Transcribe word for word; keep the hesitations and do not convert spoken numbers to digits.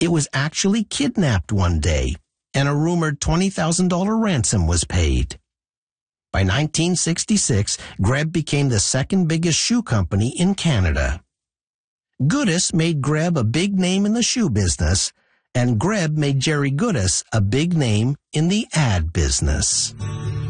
It was actually kidnapped one day, and a rumored twenty thousand dollars ransom was paid. By nineteen sixty-six, Greb became the second biggest shoe company in Canada. Goodis made Greb a big name in the shoe business, and Greb made Jerry Goodis a big name in the ad business.